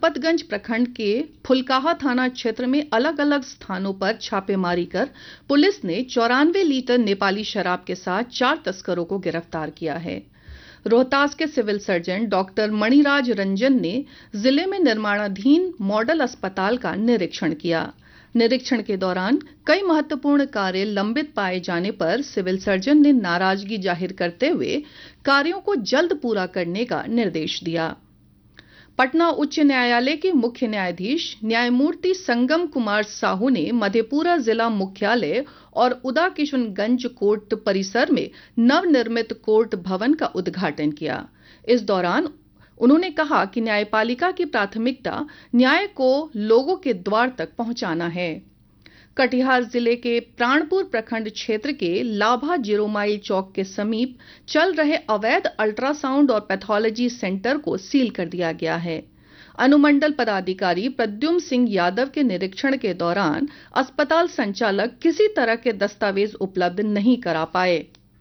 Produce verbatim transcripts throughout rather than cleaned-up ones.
नरपतगंज प्रखंड के फुलकाहा थाना क्षेत्र में अलग अलग स्थानों पर छापेमारी कर पुलिस ने चौरानवे लीटर नेपाली शराब के साथ चार तस्करों को गिरफ्तार किया है। रोहतास के civil surgeon doctor Maniraj Ranjan ने जिले में निर्माणाधीन मॉडल अस्पताल का निरीक्षण किया। निरीक्षण के दौरान कई महत्वपूर्ण कार्य लंबित पाए जाने पर सिविल सर्जन ने नाराजगी जाहिर करते हुए कार्यों को जल्द पूरा करने का निर्देश दिया। पटना उच्च न्यायालय के मुख्य न्यायाधीश न्यायमूर्ति संगम कुमार साहू ने मधेपुरा जिला मुख्यालय और उदा किशनगंज कोर्ट परिसर में नवनिर्मित कोर्ट भवन का उद्घाटन किया। इस दौरान उन्होंने कहा कि न्यायपालिका की प्राथमिकता न्याय को लोगों के द्वार तक पहुंचाना है। कटिहार जिले के प्राणपुर प्रखंड क्षेत्र के लाभा जीरो माइल चौक के समीप चल रहे अवैध अल्ट्रासाउंड और पैथोलॉजी सेंटर को सील कर दिया गया है। अनुमंडल पदाधिकारी प्रद्युम्न सिंह यादव के निरीक्षण के दौरान अस्पताल संचालक किसी तरह के दस्तावेज उपलब्ध नहीं करा पाए।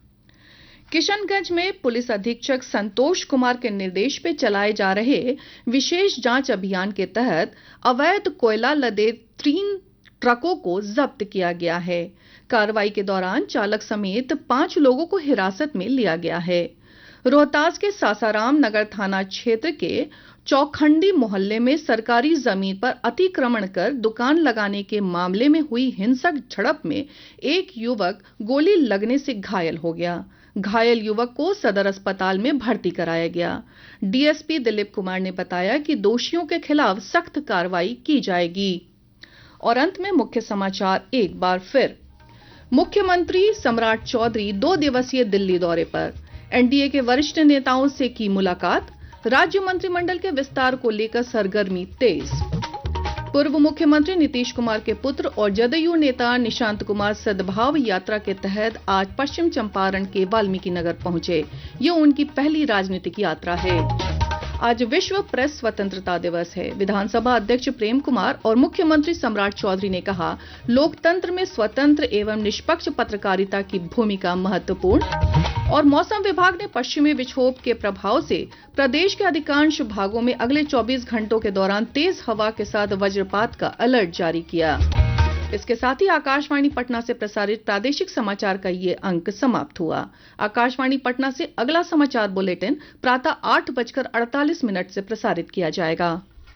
किशनगंज में पुलिस अधीक्षक संतोष कुमार के निर्देश पे चलाए जा रहे विशेष जांच अभियान के तहत अवैध कोयला लदे तीन ट्रकों को जब्त किया गया है। कार्रवाई के दौरान चालक समेत पांच लोगों को हिरासत में लिया गया है। रोहतास के सासाराम नगर थाना क्षेत्र के चौखंडी मोहल्ले में सरकारी जमीन पर अतिक्रमण कर दुकान लगाने के मामले में हुई हिंसक झड़प में एक युवक गोली लगने से घायल हो गया। घायल युवक को सदर अस्पताल में भर्ती कराया गया। डीएसपी दिलीप कुमार ने बताया कि दोषियों के खिलाफ सख्त कार्रवाई की जाएगी। और अंत में मुख्य समाचार एक बार फिर। मुख्यमंत्री सम्राट चौधरी दो दिवसीय दिल्ली दौरे पर। एनडीए के वरिष्ठ नेताओं से की मुलाकात। राज्य मंत्रिमंडल के विस्तार को लेकर सरगर्मी तेज। पूर्व मुख्यमंत्री नीतीश कुमार के पुत्र और जदयू नेता निशांत कुमार सद्भाव यात्रा के तहत आज पश्चिम चंपारण के वाल्मीकि नगर पहुंचे। ये उनकी पहली राजनीतिक यात्रा है। आज विश्व प्रेस स्वतंत्रता दिवस है। विधानसभा अध्यक्ष प्रेम कुमार और मुख्यमंत्री सम्राट चौधरी ने कहा, लोकतंत्र में स्वतंत्र एवं निष्पक्ष पत्रकारिता की भूमिका महत्वपूर्ण। और मौसम विभाग ने पश्चिमी विक्षोभ के प्रभाव से प्रदेश के अधिकांश भागों में अगले चौबीस घंटों के दौरान तेज हवा के साथ वज्रपात का अलर्ट जारी किया। इसके साथ ही आकाशवाणी पटना से प्रसारित प्रादेशिक समाचार का ये अंक समाप्त हुआ। आकाशवाणी पटना से अगला समाचार बुलेटिन प्रातः आठ बजकर अड़तालीस मिनट से प्रसारित किया जाएगा।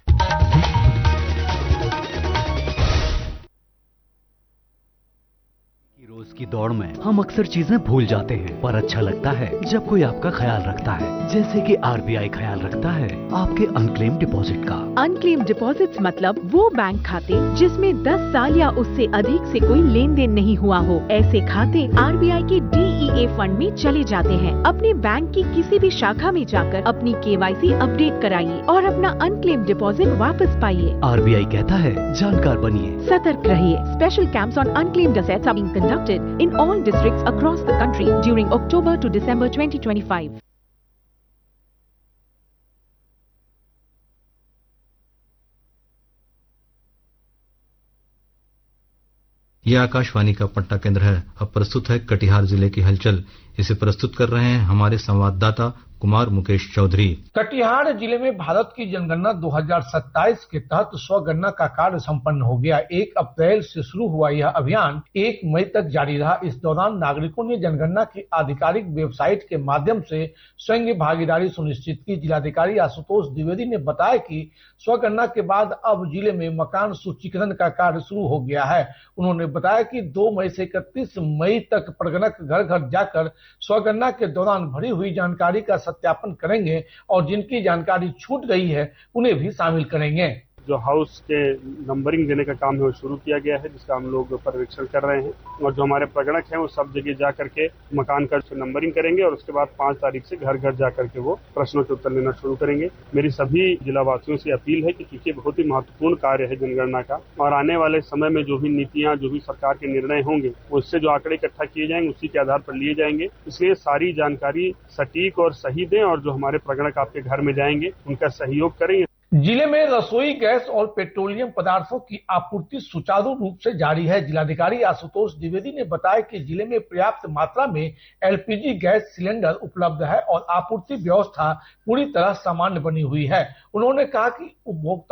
रोज की दौड़ में हम अक्सर चीजें भूल जाते हैं, पर अच्छा लगता है जब कोई आपका ख्याल रखता है, जैसे कि आरबीआई ख्याल रखता है आपके अनक्लेम डिपॉजिट का। अनक्लेम डिपॉजिट्स मतलब वो बैंक खाते जिसमें दस साल या उससे अधिक से कोई लेन देन नहीं हुआ हो। ऐसे खाते आरबीआई के डीईए फंड में चले जाते हैं। अपने बैंक की किसी भी शाखा में जाकर अपनी केवाईसी अपडेट कराइए और अपना अनक्लेम डिपॉजिट वापस पाइए। आरबीआई कहता है, जानकार बनिए, सतर्क रहिए। Special camps on unclaimed assets are being conducted in all districts across the country during October to December twenty twenty-five. यह आकाशवाणी का पटना केंद्र है। अब प्रस्तुत है कटिहार जिले की हलचल। इसे प्रस्तुत कर रहे हैं हमारे संवाददाता कुमार मुकेश चौधरी। कटिहार जिले में भारत की जनगणना दो हज़ार सत्ताईस के तहत स्वगणना का कार्य संपन्न हो गया। एक अप्रैल से शुरू हुआ यह अभियान एक मई तक जारी रहा। इस दौरान नागरिकों ने जनगणना की आधिकारिक वेबसाइट के माध्यम से स्वयं भागीदारी सुनिश्चित की। जिलाधिकारी आशुतोष द्विवेदी ने बताया कि स्वगणना के बाद अब जिले में मकान सूचीकरण का कार्य शुरू हो गया है। उन्होंने बताया कि दो मई से इकतीस मई तक प्रगणक घर घर जाकर स्वगणना के दौरान भरी हुई जानकारी का सत्यापन करेंगे और जिनकी जानकारी छूट गई है उन्हें भी शामिल करेंगे। जो हाउस के नंबरिंग देने का काम है वो शुरू किया गया है, जिसका हम लोग पर्यवेक्षण कर रहे हैं। और जो हमारे प्रगणक हैं वो सब जगह जा करके मकान का नंबरिंग करेंगे और उसके बाद पांच तारीख से घर घर जा करके वो प्रश्नों के उत्तर लेना शुरू करेंगे। मेरी सभी जिलावासियों से अपील है कि क्योंकि बहुत ही महत्वपूर्ण कार्य है जनगणना का, और आने वाले समय में जो भी नीतियां, जो भी सरकार के निर्णय होंगे उससे जो आंकड़े इकट्ठा किए जाएंगे उसी के आधार पर लिए जाएंगे। इसलिए सारी जानकारी सटीक और सही दें और जो हमारे प्रगणक आपके घर में जाएंगे उनका सहयोग करें। जिले में रसोई गैस और पेट्रोलियम पदार्थों की आपूर्ति सुचारू रूप से जारी है। जिलाधिकारी आशुतोष द्विवेदी ने बताया कि जिले में पर्याप्त मात्रा में एलपीजी गैस सिलेंडर उपलब्ध है और आपूर्ति व्यवस्था पूरी तरह सामान्य बनी हुई है। उन्होंने कहा कि उपभोक्ता